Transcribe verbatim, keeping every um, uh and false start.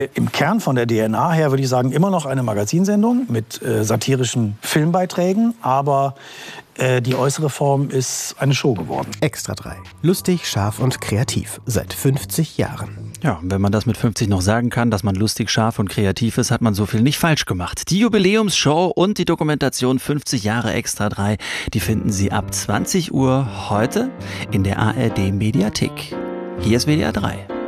Im Kern von der D N A her würde ich sagen, immer noch eine Magazinsendung mit äh, satirischen Filmbeiträgen, aber äh, die äußere Form ist eine Show geworden. Extra drei. Lustig, scharf und kreativ. Seit fünfzig Jahren. Ja, wenn man das mit fünfzig noch sagen kann, dass man lustig, scharf und kreativ ist, hat man so viel nicht falsch gemacht. Die Jubiläumsshow und die Dokumentation fünfzig Jahre Extra drei, die finden Sie ab zwanzig Uhr heute in der A R D Mediathek. Hier ist W D R drei.